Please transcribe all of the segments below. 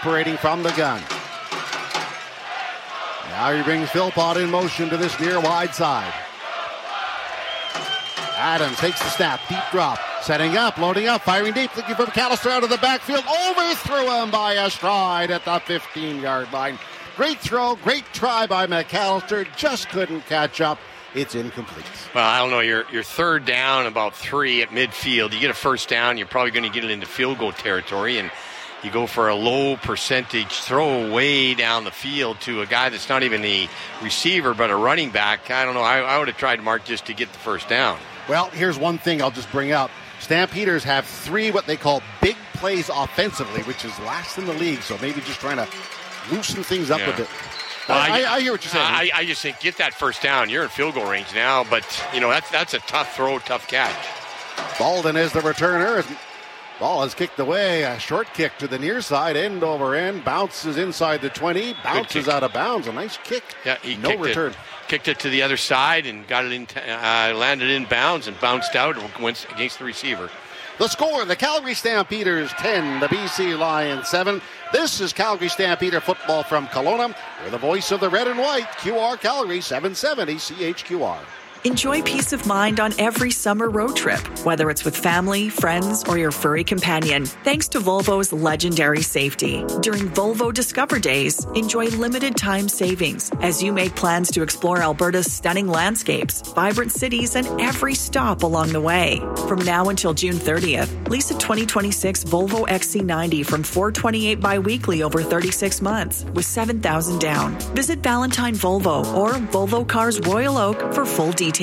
operating from the gun. Now he brings Philpott in motion to this near wide side. Adams takes the snap, deep drop, setting up, loading up, firing deep, looking for McAllister out of the backfield. Overthrew him by a stride at the 15-yard line. Great throw, great try by McAllister, just couldn't catch up. It's incomplete. Well, I don't know. You're third down, about 3 at midfield. You get a first down, you're probably going to get it into field goal territory, and you go for a low percentage throw way down the field to a guy that's not even the receiver but a running back. I don't know. I would have tried, Mark, just to get the first down. Well, here's one thing I'll just bring up. Stampeders have 3 what they call big plays offensively, which is last in the league, so maybe just trying to loosen things up a bit. Well, I hear what you're saying. I just think get that first down. You're in field goal range now, but that's a tough throw, tough catch. Bolden is the returner. Ball is kicked away. A short kick to the near side, end over end. Bounces inside the 20. Bounces out of bounds. A nice kick. Yeah, he no return. Kicked it to the other side and got it in. Landed in bounds and bounced out and went against the receiver. The score, the Calgary Stampeders 10, the BC Lions 7. This is Calgary Stampeder football from Kelowna. We're the voice of the red and white. QR Calgary 770 CHQR. Enjoy peace of mind on every summer road trip, whether it's with family, friends, or your furry companion, thanks to Volvo's legendary safety. During Volvo Discover Days, enjoy limited time savings as you make plans to explore Alberta's stunning landscapes, vibrant cities, and every stop along the way. From now until June 30th, lease a 2026 Volvo XC90 from $428 bi-weekly over 36 months with $7,000 down. Visit Valentine Volvo or Volvo Cars Royal Oak for full details.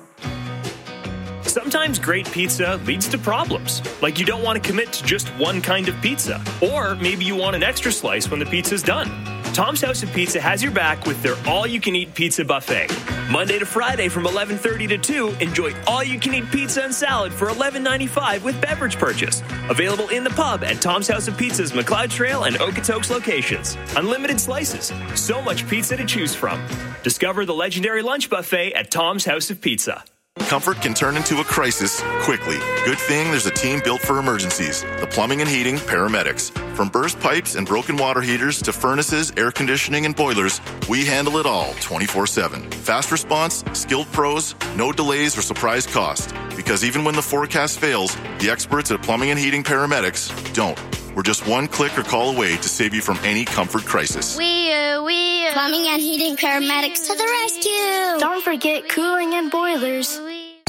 Sometimes great pizza leads to problems, like you don't want to commit to just one kind of pizza, or maybe you want an extra slice when the pizza's done. Tom's House of Pizza has your back with their all-you-can-eat pizza buffet. Monday to Friday from 11:30 to 2, enjoy all-you-can-eat pizza and salad for $11.95 with beverage purchase. Available in the pub at Tom's House of Pizza's McLeod Trail and Okotoks locations. Unlimited slices, so much pizza to choose from. Discover the legendary lunch buffet at Tom's House of Pizza. Comfort can turn into a crisis quickly. Good thing there's a team built for emergencies. The Plumbing and Heating Paramedics. From burst pipes and broken water heaters to furnaces, air conditioning, and boilers, we handle it all 24/7. Fast response, skilled pros, no delays or surprise cost. Because even when the forecast fails, the experts at Plumbing and Heating Paramedics don't. We're just one click or call away to save you from any comfort crisis. We Plumbing and Heating Paramedics to the rescue. Don't forget cooling and boilers.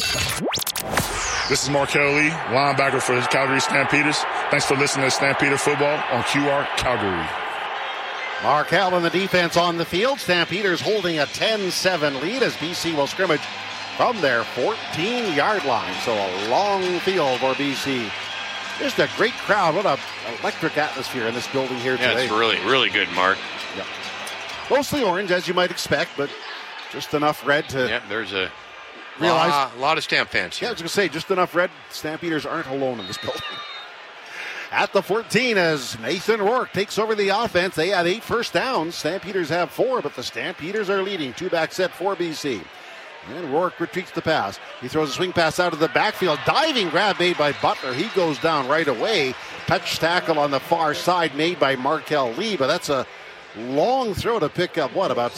This is Markel Lee, linebacker for the Calgary Stampeders. Thanks for listening to Stampeder Football on QR Calgary. Markel and the defense on the field. Stampeders holding a 10-7 lead as BC will scrimmage from their 14-yard line. So a long field for BC. Just a great crowd. What an electric atmosphere in this building here today. Yeah, it's really, really good, Mark. Yeah. Mostly orange, as you might expect, but just enough red to there's a realize lot of Stamp fans here. Yeah, I was going to say, just enough red. Stampeders aren't alone in this building. At the 14, as Nathan Rourke takes over the offense, they had 8 first downs. Stampeders have 4, but the Stampeders are leading. 2-back set for BC. And Rourke retreats the pass. He throws a swing pass out of the backfield. Diving grab made by Butler. He goes down right away. Touch tackle on the far side made by Markel Lee, but that's a long throw to pick up, about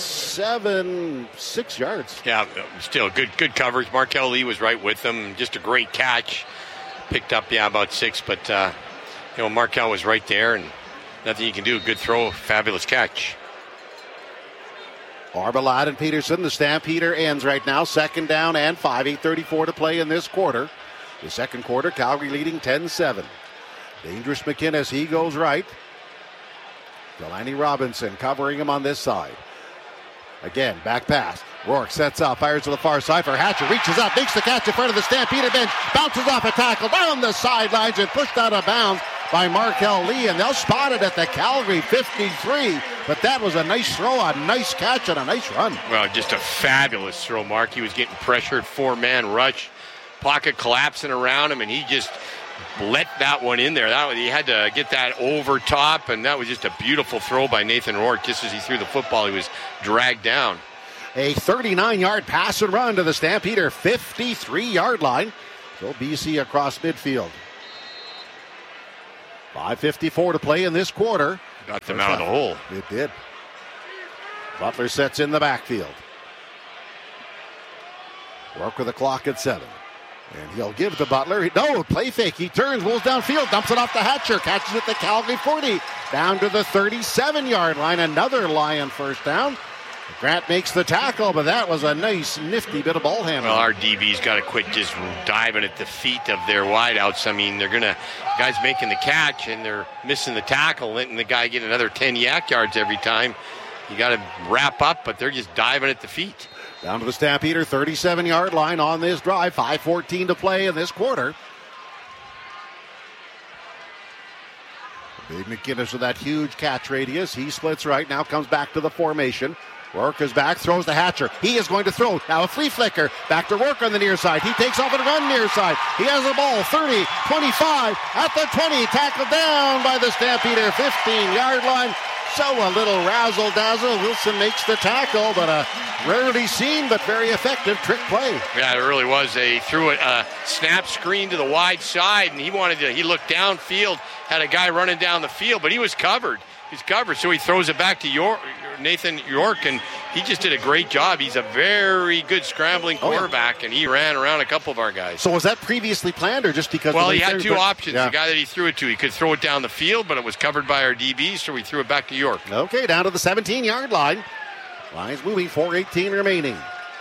6 yards? Yeah, still good coverage. Markel Lee was right with them. Just a great catch. Picked up, about 6, but, Markel was right there, and nothing you can do. Good throw, fabulous catch. Arbalad and Peterson, the Stampeder ends right now. 2nd down and 5, 8:34 to play in this quarter. The second quarter, Calgary leading 10-7. Dangerous McInnes, he goes right. Delaney Robinson covering him on this side. Again, back pass. Rourke sets up, fires to the far side for Hatcher. Reaches up, makes the catch in front of the Stampeder bench. Bounces off a tackle down the sidelines and pushed out of bounds by Markel Lee. And they'll spot it at the Calgary 53. But that was a nice throw, a nice catch, and a nice run. Well, just a fabulous throw, Mark. He was getting pressured, 4-man rush. Pocket collapsing around him, and he just let that one in there. He had to get that over top, and that was just a beautiful throw by Nathan Rourke. Just as he threw the football, he was dragged down. A 39-yard pass and run to the Stampeder 53-yard line. So BC across midfield. 5:54 to play in this quarter. Got them out of the hole. It did. Butler sets in the backfield. Work with the clock at 7. And he'll give to Butler. No, play fake. He turns, rolls downfield, dumps it off to Hatcher. Catches it at the Calgary 40. Down to the 37-yard line. Another Lion first down. Grant makes the tackle, but that was a nice, nifty bit of ball handling. Well, our DB's got to quit just diving at the feet of their wideouts. I mean, guys making the catch, and they're missing the tackle, letting the guy get another 10 yak yards every time. You got to wrap up, but they're just diving at the feet. Down to the Stampeder 37-yard line on this drive. 5:14 to play in this quarter. Dave McInnes with that huge catch radius. He splits right, now comes back to the formation. Rourke is back, throws to Hatcher. He is going to throw. Now a flea flicker. Back to Rourke on the near side. He takes off and run near side. He has the ball. 30, 25, at the 20. Tackled down by the Stampeder 15-yard line. So a little razzle-dazzle. Wilson makes the tackle, but a rarely seen but very effective trick play. Yeah, it really was. They threw a snap screen to the wide side, and he looked downfield, had a guy running down the field, but he was covered. He's covered, so he throws it back to Nathan York, and he just did a great job. He's a very good scrambling quarterback, and he ran around a couple of our guys. So was that previously planned, or just because? Well, he had two options. Yeah. The guy that he threw it to, he could throw it down the field, but it was covered by our DBs, so we threw it back to York. Okay, down to the 17-yard line. Lions moving, 4:18 remaining.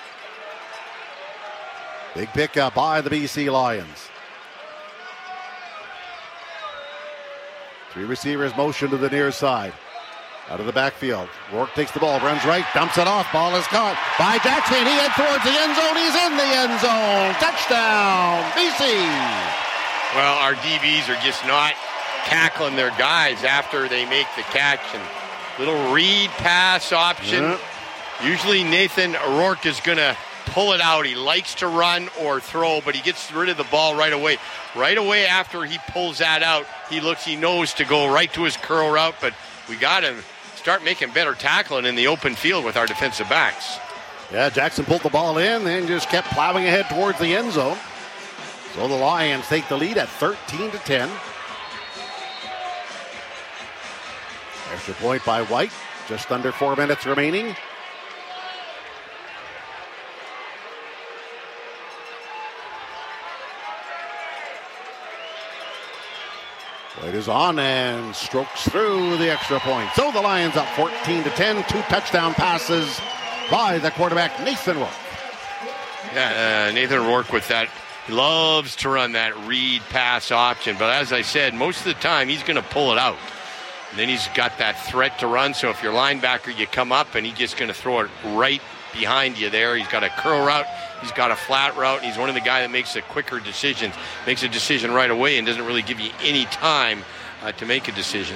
Big pickup by the BC Lions. 3 receivers motion to the near side. Out of the backfield. Rourke takes the ball, runs right, dumps it off. Ball is caught by Jackson. He heads towards the end zone. He's in the end zone. Touchdown, BC. Well, our DBs are just not tackling their guys after they make the catch. And little read pass option. Yeah. Usually Nathan Rourke is going to pull it out. He likes to run or throw, but he gets rid of the ball right away. Right away after he pulls that out, he knows to go right to his curl route, but we got to start making better tackling in the open field with our defensive backs. Yeah, Jackson pulled the ball in and just kept plowing ahead towards the end zone. So the Lions take the lead at 13-10. Extra point by White. Just under 4 minutes remaining. White is on and strokes through the extra point. So the Lions up 14-10. 2 touchdown passes by the quarterback, Nathan Rourke. Yeah, Nathan Rourke with that. He loves to run that read pass option. But as I said, most of the time he's going to pull it out. And then he's got that threat to run. So if you're linebacker, you come up and he's just going to throw it right behind you there. He's got a curl route. He's got a flat route. He's one of the guys that makes the quicker decisions, makes a decision right away and doesn't really give you any time to make a decision.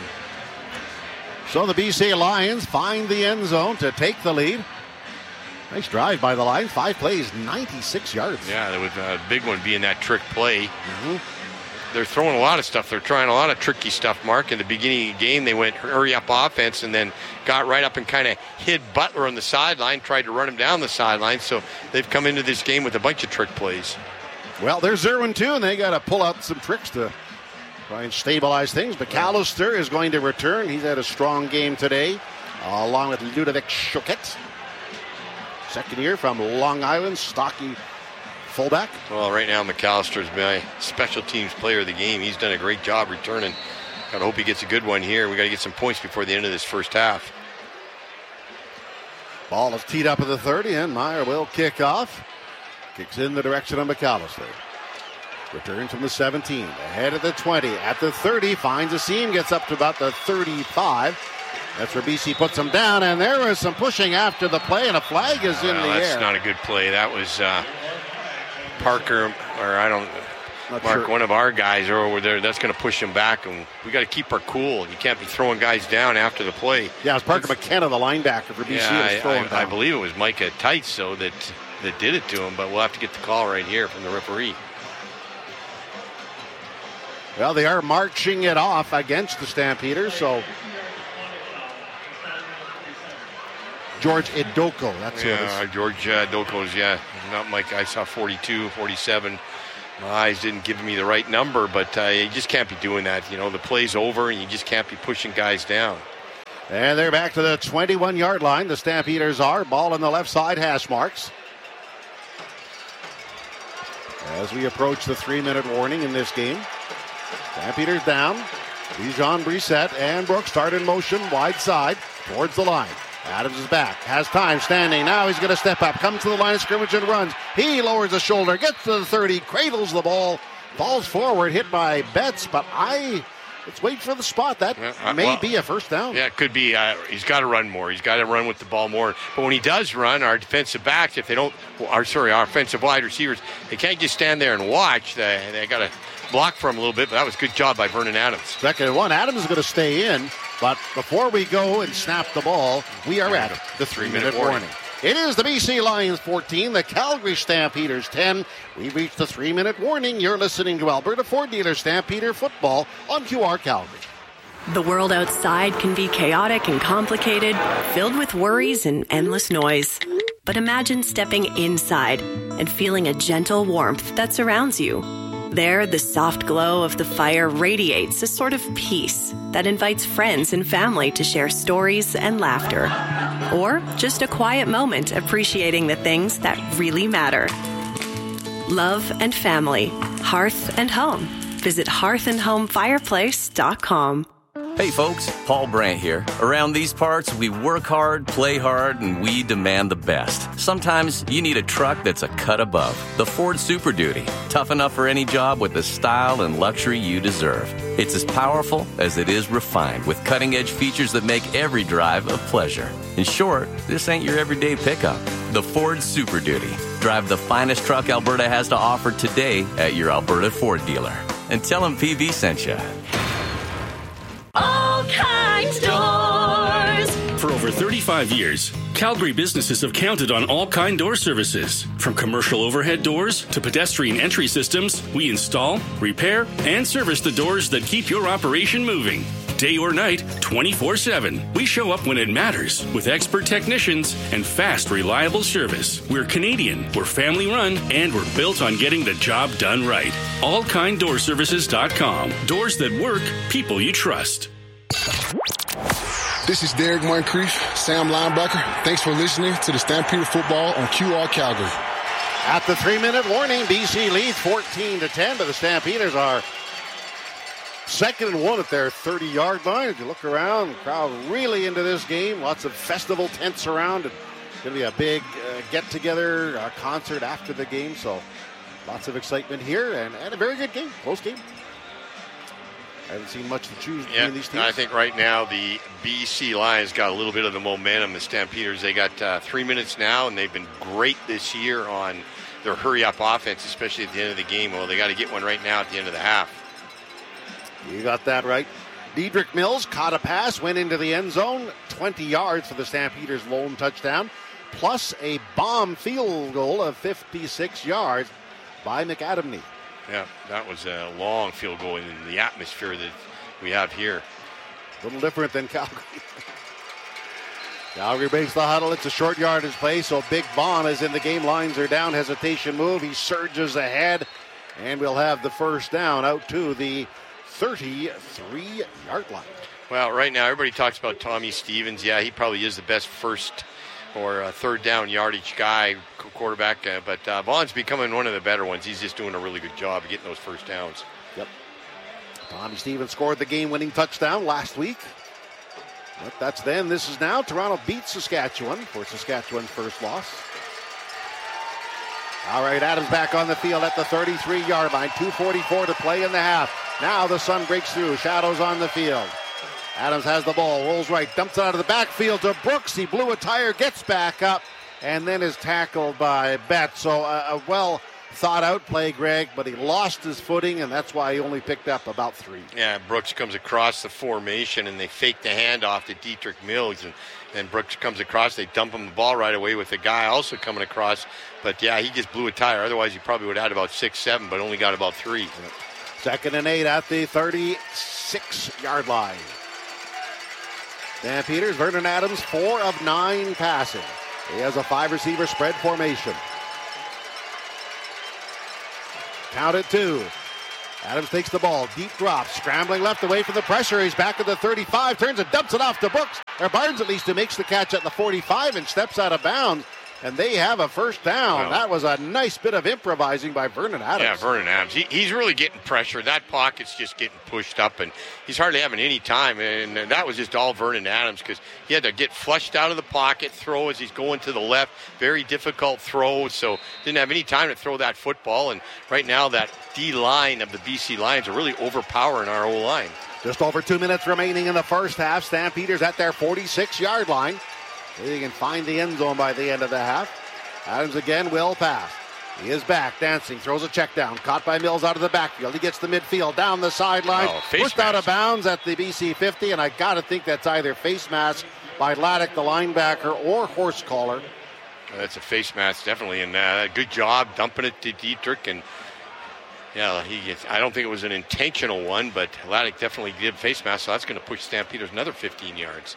So the BC Lions find the end zone to take the lead. Nice drive by the Lions. 5 plays, 96 yards. Yeah, with a big one being that trick play. Mm-hmm. They're throwing a lot of stuff. They're trying a lot of tricky stuff, Mark. In the beginning of the game, they went hurry-up offense and then got right up and kind of hid Butler on the sideline, tried to run him down the sideline. So they've come into this game with a bunch of trick plays. Well, they're 0-2, and they got to pull out some tricks to try and stabilize things. McAllister is going to return. He's had a strong game today, along with Ludovic Choquette. Second year from Long Island, stocky fullback. Well, right now McAllister's my special teams player of the game. He's done a great job returning. Got to hope he gets a good one here. We got to get some points before the end of this first half. Ball is teed up at the 30, and Meyer will kick off. Kicks in the direction of McAllister. Returns from the 17, ahead of the 20, at the 30, finds a seam, gets up to about the 35. That's where BC puts him down, and there is some pushing after the play, and a flag is in the air. That's not a good play. That was Parker, or I don't Mark, sure. One of our guys are over there. That's going to push him back, and we got to keep our cool. You can't be throwing guys down after the play. Yeah, it's Parker McKenna, the linebacker for BC. I believe it was Micah Tights, though, that did it to him, but we'll have to get the call right here from the referee. Well, they are marching it off against the Stampeders, so George Idoko, that's who it is. George Idoko's, not Mike. I saw 42, 47. My eyes didn't give me the right number, but you just can't be doing that. You know, the play's over, and you just can't be pushing guys down. And they're back to the 21-yard line. The Stampeders are. Ball on the left side, hash marks. As we approach the 3-minute warning in this game. Stampeders down. Bijan Brissett and Brooks start in motion, wide side, towards the line. Adams is back, has time, standing. Now he's going to step up, comes to the line of scrimmage and runs. He lowers the shoulder, gets to the 30, cradles the ball, falls forward, hit by Betts, but let's wait for the spot. That may be a first down. Yeah, it could be. He's got to run more. He's got to run with the ball more. But when he does run, our defensive backs, our offensive wide receivers, they can't just stand there and watch. They got to block for him a little bit, but that was a good job by Vernon Adams. Second one, Adams is going to stay in, but before we go and snap the ball, we are at the 3-minute warning. It is the BC Lions 14, the Calgary Stampeders 10. We've reached the 3-minute warning. You're listening to Alberta Ford Dealer Stampeder Football on QR Calgary. The world outside can be chaotic and complicated, filled with worries and endless noise. But imagine stepping inside and feeling a gentle warmth that surrounds you. There, the soft glow of the fire radiates a sort of peace that invites friends and family to share stories and laughter. Or just a quiet moment appreciating the things that really matter. Love and family, hearth and home. Visit hearthandhomefireplace.com. Hey folks, Paul Brandt here. Around these parts, we work hard, play hard, and we demand the best. Sometimes you need a truck that's a cut above. The Ford Super Duty. Tough enough for any job with the style and luxury you deserve. It's as powerful as it is refined, with cutting-edge features that make every drive a pleasure. In short, this ain't your everyday pickup. The Ford Super Duty. Drive the finest truck Alberta has to offer today at your Alberta Ford dealer. And tell them PV sent you. All Kinds Doors. For over 35 years, Calgary businesses have counted on All Kind Door services. From commercial overhead doors to pedestrian entry systems, we install, repair, and service the doors that keep your operation moving. Day or night, 24/7. We show up when it matters with expert technicians and fast, reliable service. We're Canadian, we're family run, and we're built on getting the job done right. AllKindDoorServices.com. Doors that work, people you trust. This is Derek Moncrief, Sam Linebacker. Thanks for listening to the Stampeder Football on QR Calgary. At the 3-minute warning, BC leads 14-10, but the Stampeders are 2nd and 1 at their 30-yard line. As you look around, the crowd really into this game. Lots of festival tents around. It's going to be a big get-together concert after the game. So lots of excitement here and a very good game, close game. I haven't seen much to choose between these teams. I think right now the BC Lions got a little bit of the momentum. The Stampeders, they got 3 minutes now, and they've been great this year on their hurry-up offense, especially at the end of the game. Well, they got to get one right now at the end of the half. You got that right. Dedrick Mills caught a pass, went into the end zone, 20 yards for the Stampeders' lone touchdown, plus a bomb field goal of 56 yards by McAdamney. Yeah, that was a long field goal in the atmosphere that we have here. A little different than Calgary. Calgary breaks the huddle. It's a short yardage play, so Big Bon is in the game. Lines are down. Hesitation move. He surges ahead, and we'll have the first down out to the 33-yard line. Well, right now everybody talks about Tommy Stevens. Yeah, he probably is the best first or third down yardage guy, quarterback, but Vaughn's becoming one of the better ones. He's just doing a really good job of getting those first downs. Yep. Tommy Stevens scored the game-winning touchdown last week. But that's then. This is now. Toronto beats Saskatchewan for Saskatchewan's first loss. All right, Adams back on the field at the 33-yard line. 2:44 to play in the half. Now the sun breaks through. Shadows on the field. Adams has the ball, rolls right, dumps it out of the backfield to Brooks. He blew a tire, gets back up, and then is tackled by Betts. So a well-thought-out play, Greg, but he lost his footing, and that's why he only picked up about 3. Yeah, Brooks comes across the formation, and they fake the handoff to Dedrick Mills, and then Brooks comes across. They dump him the ball right away with the guy also coming across. But, yeah, he just blew a tire. Otherwise, he probably would have had about 6, 7, but only got about 3. 2nd and 8 at the 36-yard line. Stampeders, Vernon Adams, 4 of 9 passing. He has a 5-receiver spread formation. Count it 2. Adams takes the ball, deep drop, scrambling left away from the pressure. He's back at the 35, turns and dumps it off to Brooks. or Barnes at least, who makes the catch at the 45 and steps out of bounds. And they have a first down. Wow. That was a nice bit of improvising by Vernon Adams. Yeah, Vernon Adams. He's really getting pressure. That pocket's just getting pushed up, and he's hardly having any time. And that was just all Vernon Adams because he had to get flushed out of the pocket, throw as he's going to the left. Very difficult throw, so didn't have any time to throw that football. And right now, that D-line of the BC Lions are really overpowering our O-line. Just over 2 minutes remaining in the first half. Stampeders at their 46-yard line. They can find the end zone by the end of the half. Adams again will pass. He is back, dancing, throws a check down. Caught by Mills out of the backfield. He gets the midfield, down the sideline. Pushed out of bounds at the BC 50, and I got to think that's either face mask by Laddick, the linebacker, or horse collar. That's a face mask, definitely, and good job dumping it to Dietrich. And yeah, I don't think it was an intentional one, but Laddick definitely did face mask, so that's going to push Stampeders another 15 yards.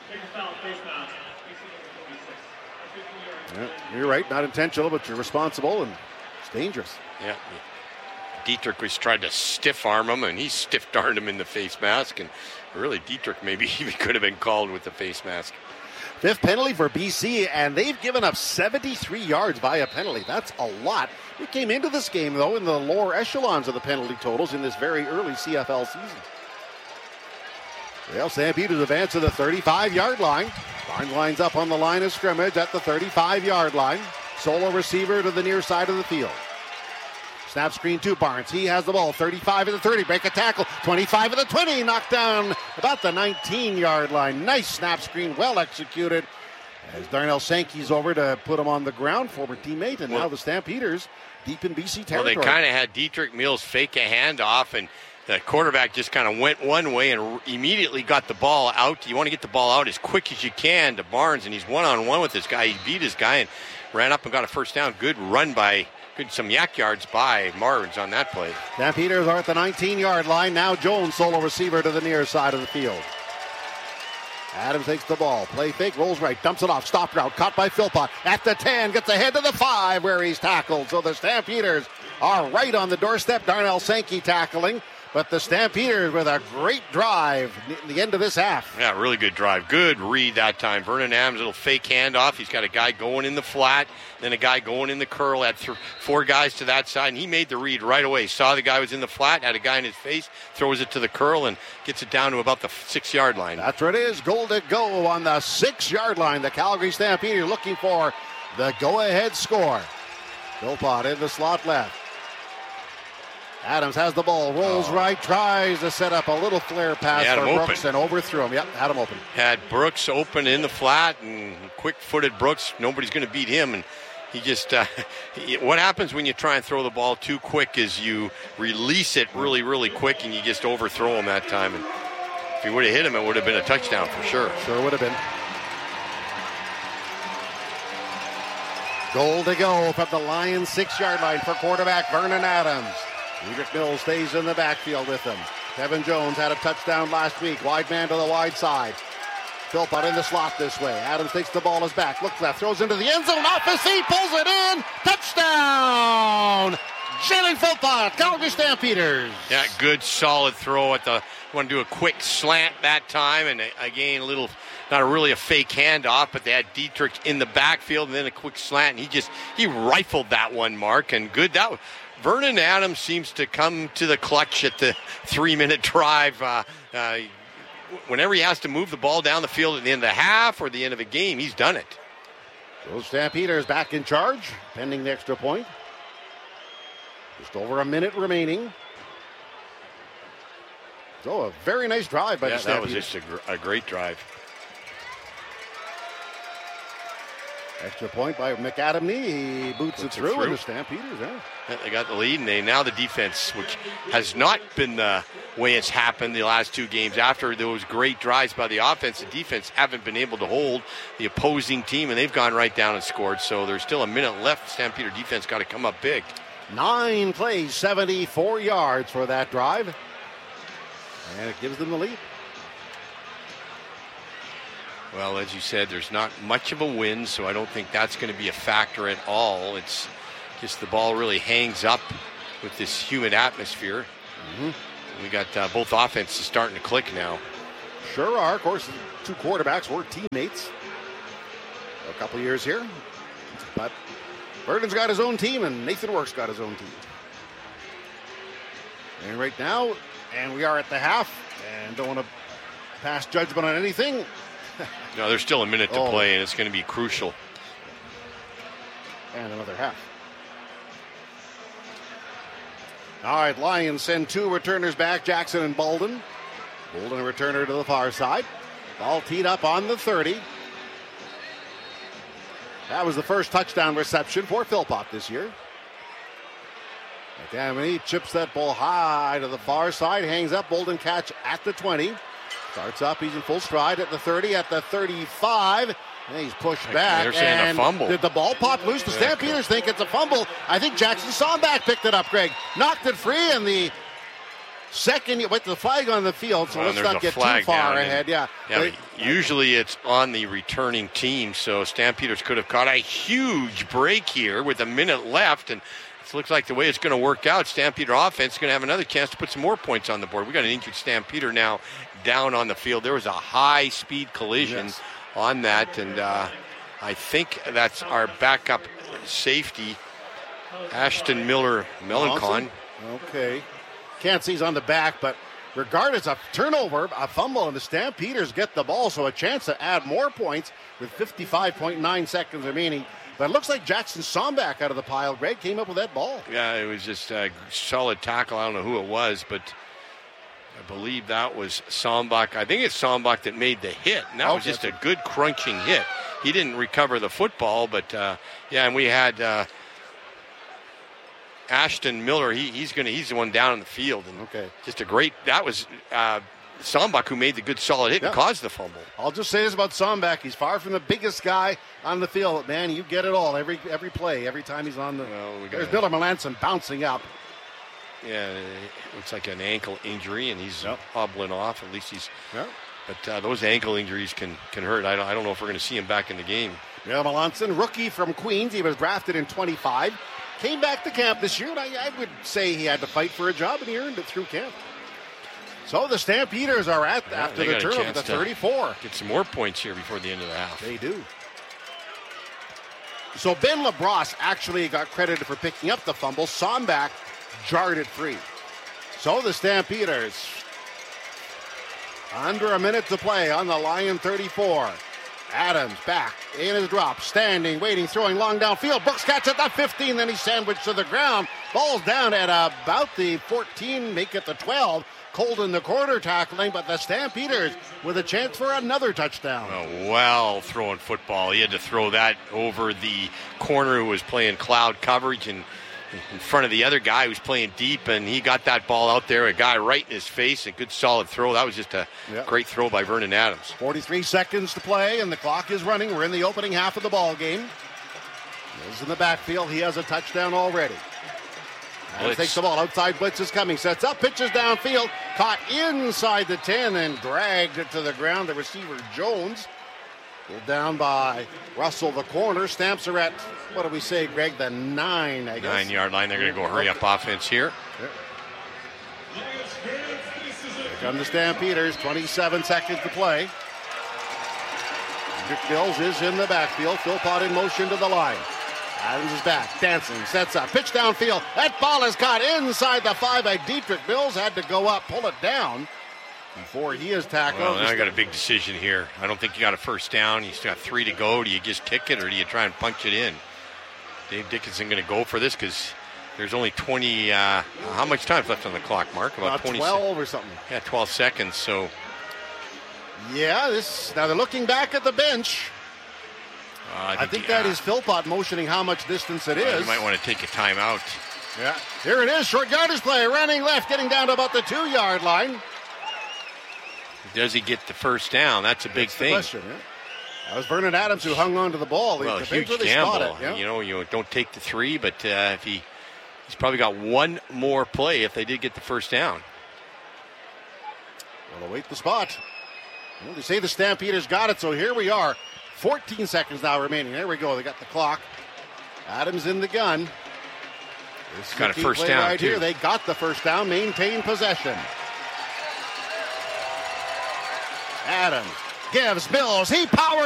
Yeah, you're right, not intentional, but you're responsible, and it's dangerous. Yeah. Dietrich was trying to stiff arm him, and he stiff-armed him in the face mask, and really Dietrich maybe even could have been called with the face mask. Fifth penalty for BC, and they've given up 73 yards by a penalty. That's a lot. We came into this game, though, in the lower echelons of the penalty totals in this very early CFL season. Well, Stampeders advance to the 35-yard line. Barnes lines up on the line of scrimmage at the 35-yard line. Solo receiver to the near side of the field. Snap screen to Barnes. He has the ball. 35 at the 30. Break a tackle. 25 at the 20. Knocked down about the 19-yard line. Nice snap screen. Well executed. As Darnell Sankey's over to put him on the ground. Former teammate. And now the Stampeders deep in BC territory. Well, they kind of had Dietrich Mills fake a handoff, and the quarterback just kind of went one way and immediately got the ball out. You want to get the ball out as quick as you can to Barnes, and he's one-on-one with this guy. He beat his guy and ran up and got a first down. Good run by, some yak yards by Barnes on that play. Stampeders are at the 19-yard line. Now Jones, solo receiver to the near side of the field. Adams takes the ball. Play fake, rolls right, dumps it off. Stop route, caught by Philpott. At the 10, gets ahead to the 5 where he's tackled. So the Stampeders are right on the doorstep. Darnell Sankey tackling. But the Stampeders with a great drive at the end of this half. Yeah, really good drive. Good read that time. Vernon Adams, little fake handoff. He's got a guy going in the flat, then a guy going in the curl. Had 4 guys to that side, and he made the read right away. Saw the guy was in the flat, had a guy in his face, throws it to the curl, and gets it down to about the 6-yard line. That's what it is. Goal to go on the 6-yard line. The Calgary Stampeders looking for the go-ahead score. Philpott in the slot left. Adams has the ball, rolls right, tries to set up a little flare pass for Brooks and overthrew him. Yep, had him open. Had Brooks open in the flat, and quick-footed Brooks, nobody's going to beat him. And he just, what happens when you try and throw the ball too quick is you release it really, really quick, and you just overthrow him that time. And if he would have hit him, it would have been a touchdown for sure. Sure would have been. Goal to go from the Lions' 6-yard line for quarterback Vernon Adams. Dietrich Mills stays in the backfield with them. Kevin Jones had a touchdown last week. Wide man to the wide side. Philpott in the slot this way. Adams takes the ball, is back. Looks left, throws into the end zone. Off his feet, pulls it in. Touchdown! Jalen Philpott, Calgary Stampeders. Yeah, good solid throw at the, want to do a quick slant that time. And again, not really a fake handoff, but they had Dietrich in the backfield and then a quick slant. And he rifled that one, Mark, and good. Vernon Adams seems to come to the clutch at the 3-minute drive. Whenever he has to move the ball down the field at the end of the half or the end of a game, he's done it. Those Stampeders back in charge, pending the extra point. Just over a minute remaining. So a very nice drive by the Stampeders. That was just a great drive. Extra point by McAdamney. He boots it through, and the Stampeders, they got the lead, and now the defense, which has not been the way it's happened the last 2 games. After those great drives by the offense, the defense haven't been able to hold the opposing team, and they've gone right down and scored. So there's still a minute left. Stampeder defense got to come up big. 9 plays, 74 yards for that drive, and it gives them the lead. Well, as you said, there's not much of a wind, so I don't think that's going to be a factor at all. It's just the ball really hangs up with this humid atmosphere. Mm-hmm. We got both offenses starting to click now. Sure are. Of course, two quarterbacks were teammates a couple years here. But Burden's got his own team, and Nathan Work's got his own team. And right now, and we are at the half, and don't want to pass judgment on anything. No, there's still a minute to play, and it's going to be crucial. And another half. All right, Lions send two returners back, Jackson and Bolden. Bolden a returner to the far side. Ball teed up on the 30. That was the first touchdown reception for Philpott this year. McAmony chips that ball high to the far side, hangs up. Bolden catch at the 20. Starts up, he's in full stride at the 30, at the 35. And he's pushed back. They're saying a fumble. Did the ball pop loose? The Stampeders think it's a fumble. I think Jackson Sombach picked it up, Greg. Knocked it free, and the second, with the flag on the field, so let's not get too far ahead. Yeah, but usually it's on the returning team, so Stampeders could have caught a huge break here with a minute left, and it looks like the way it's going to work out, Stampeder offense is going to have another chance to put some more points on the board. We got an injured Stampeder now down on the field. There was a high-speed collision on that, and I think that's our backup safety, Ashton Miller-Melancon. Okay. Can't see he's on the back, but regardless of turnover, a fumble, and the Stampeders get the ball, so a chance to add more points with 55.9 seconds remaining. But it looks like Jackson Sombach out of the pile. Greg came up with that ball. Yeah, it was just a solid tackle. I don't know who it was, but I believe that was Sombach. I think it's Sombach that made the hit, and that was just a good crunching hit. He didn't recover the football, but and we had Ashton Miller. He's the one down in the field, and just a great. That was Sombach who made the good solid hit and caused the fumble. I'll just say this about Sombach: he's far from the biggest guy on the field. Man, you get it all every play, every time he's on the. There's Miller Melanson bouncing up. Yeah, it looks like an ankle injury, and he's hobbling off. At least he's. But those ankle injuries can hurt. I don't know if we're going to see him back in the game. Miller Melanson, rookie from Queens. He was drafted in 25. Came back to camp this year, and I would say he had to fight for a job, and he earned it through camp. So the Stampeders are after the turnover at the 34. Get some more points here before the end of the half. They do. So Ben LaBrosse actually got credited for picking up the fumble. Sombach jarred it free. So the Stampeders, under a minute to play on the Lion 34. Adams back in his drop, standing, waiting, throwing long downfield. Brooks catch at the 15, then he's sandwiched to the ground. Ball's down at about the 14, make it the 12. Colden the quarter tackling, but the Stampeders with a chance for another touchdown. Oh, well throwing football. He had to throw that over the corner who was playing cloud coverage and in front of the other guy who's playing deep, and he got that ball out there, a guy right in his face, a good solid throw. That was just a great throw by Vernon Adams. 43 seconds to play, and the clock is running. We're in the opening half of the ball game. Mills in the backfield. He has a touchdown already. Adams takes the ball. Outside blitz is coming. Sets up, pitches downfield. Caught inside the 10 and dragged it to the ground. The receiver, Jones, pulled down by Russell, the corner. Stamps are at, what do we say, Greg? The 9, I guess. 9-yard line. They're going to go hurry up offense here. Here come the Stampeders. 27 seconds to play. Dick Mills is in the backfield. Philpott in motion to the line. Adams is back, dancing, sets up, pitch downfield. That ball is caught inside the 5 by Dietrich. Mills had to go up, pull it down before he is tackled. Well, now I got a big decision here. I don't think you got a first down. You still got 3 to go. Do you just kick it or do you try and punch it in? Dave Dickinson going to go for this because there's only 20. How much time left on the clock, Mark? About 12 or something. Yeah, 12 seconds. So. Yeah, now they're looking back at the bench. I think that is Philpott motioning how much distance it is. You might want to take a timeout. Yeah. Here it is. Short yardage play. Running left. Getting down to about the 2-yard line. Does he get the first down? That's a big thing. Question, yeah. That was Vernon Adams who hung on to the ball. Well, huge gamble. You don't take the 3, but if he's probably got one more play if they did get the first down. We'll await the spot. Well, they say the Stampeders got it, so here we are. 14 seconds now remaining. There we go. They got the clock. Adams in the gun. Got a first down right too. Here. They got the first down. Maintain possession. Adams gives Mills. He powers